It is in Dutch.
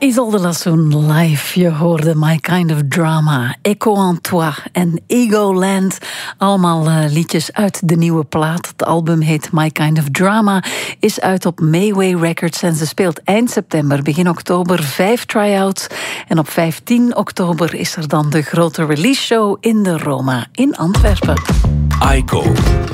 Isolde Lassoen live. Je hoorde My Kind of Drama, Echo en Toi en Egoland. Allemaal liedjes uit de nieuwe plaat. Het album heet My Kind of Drama, is uit op Mayway Records en ze speelt eind september, begin oktober 5 try-outs. En op 15 oktober is er dan de grote release show in de Roma in Antwerpen. Aiko.